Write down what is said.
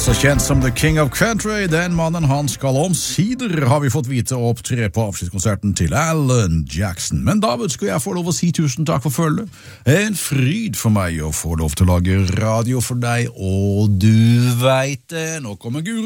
Også kjent som The King of Country, den mannen han skal omsider, har vi fått vite, å opptre på avskjedskonserten til Alan Jackson. Men David, skal jeg få lov å si tusen takk for følget. En fryd for meg å få lov til å lage radio for deg, og du vet det, nå kommer Guro.